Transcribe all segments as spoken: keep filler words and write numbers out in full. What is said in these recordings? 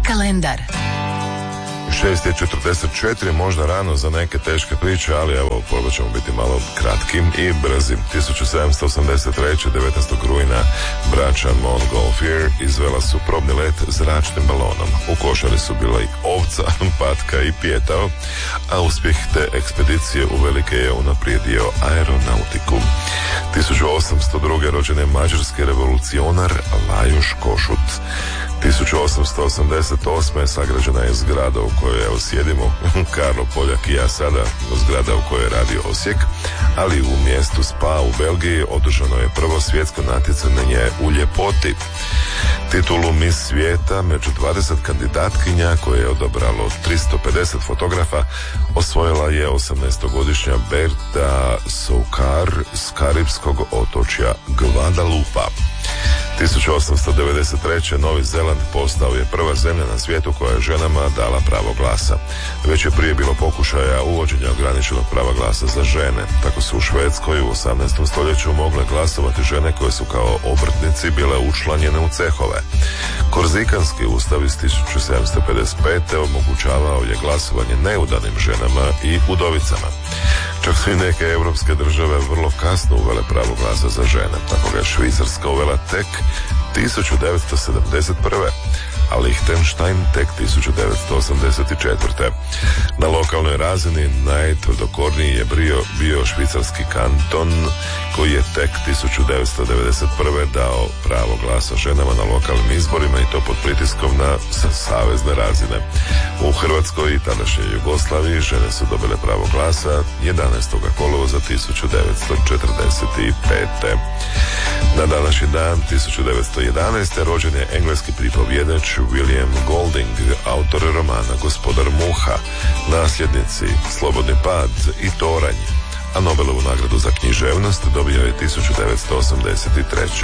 kalendar. šest je četrdeset četiri, možda rano za neke teške priče, ali evo, probat ćemo biti malo kratkim i brzim. tisuću sedamsto osamdeset treće. devetnaestog rujna braća Montgolfier izvela su probni let zračnim balonom. U košari su bila i ovca, patka i pijetao, a uspjeh te ekspedicije uvelike je unaprijedio aeronautiku. tisuću osamsto druge. rođen je mađarski revolucionar Lajos Košut. tisuću osamsto osamdeset osme. sagrađena je zgrada u kojoj evo sjedimo, Karlo Poljak i ja sada, zgrada u kojoj je radio Osijek, ali u mjestu Spa u Belgiji održano je prvo svjetsko natjecanje u ljepoti. Titulu Miss svijeta među dvadeset kandidatkinja koje je odabralo tristo pedeset fotografa osvojila je osamnaestogodišnja Berta Soukar s karipskog otočja Guadalupa. tisuću osamsto devedeset treće. Novi Zeland postao je prva zemlja na svijetu koja je ženama dala pravo glasa. Već je prije bilo pokušaja uvođenja ograničenog prava glasa za žene. Tako su u Švedskoj u osamnaestom stoljeću mogle glasovati žene koje su kao obrtnici bile učlanjene u cehove. Korzikanski ustav iz tisuću sedamsto pedeset pete. omogućavao je glasovanje neudanim ženama i udovicama. Čak su i neke europske države vrlo kasno uvele pravo glasa za žene. Tako ga je Švicarska uvela tek tisuću devetsto sedamdeset prve. a Liechtenstein tek tisuću devetsto osamdeset četvrte. Na lokalnoj razini najtvrdokorniji je bio, bio švicarski kanton koji je tek tisuću devetsto devedeset prve dao pravo glasa ženama na lokalnim izborima i to pod pritiskom na savezne razine. U Hrvatskoj i tadašnjoj Jugoslaviji žene su dobile pravo glasa jedanaestog kolovoza tisuću devetsto četrdeset pete. Na današnji dan tisuću devetsto jedanaeste. rođen je engleski pripovjedač William Golding, autor romana Gospodar Muha, nasljednici, Slobodni pad i Toranj, a Nobelovu nagradu za književnost dobio je tisuću devetsto osamdeset treće.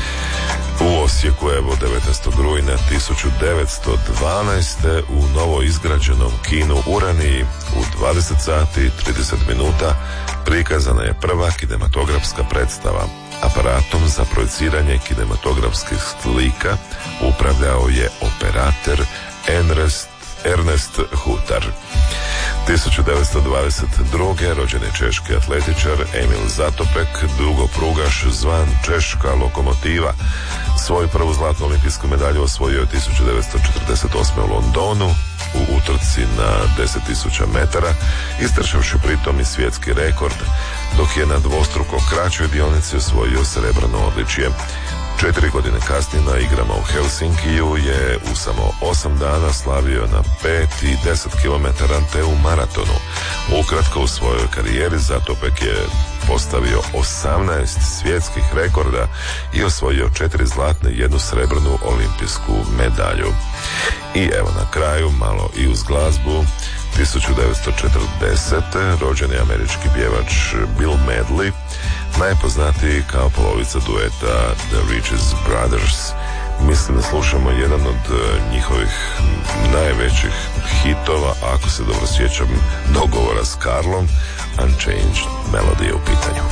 U Osijeku, evo, devetnaestog rujna tisuću devetsto dvanaeste. u novo izgrađenom kinu Uraniji u dvadeset sati i trideset minuta prikazana je prva kinematografska predstava. Aparatom za projiciranje kinematografskih slika upravljao je operator Ernest, Ernest Hutar. tisuću devetsto dvadeset druge. rođen je češki atletičar Emil Zatopek, dugoprugaš zvan Češka lokomotiva. Svoju prvu zlatnu olimpijsku medalju osvojio je tisuću devetsto četrdeset osme. u Londonu u utrci na deset tisuća metara, istrčavši pritom i svjetski rekord, dok je na dvostruko kraćoj dionici osvojio srebrno odličje. Četiri godine kasnije na igrama u Helsinkiju je u samo osam dana slavio na pet i deset kilometara te u maratonu. Ukratko, u svojoj karijeri Zatopek je postavio osamnaest svjetskih rekorda i osvojio četiri zlatne i jednu srebrnu olimpijsku medalju. I evo na kraju, malo i uz glazbu, tisuću devetsto četrdesete. rođen je američki pjevač Bill Medley, najpoznatiji kao polovica dueta The Righteous Brothers. Mislim da slušamo jedan od njihovih najvećih hitova, ako se dobro sjećam, dogovora s Karlom, Unchanged Melody je u pitanju.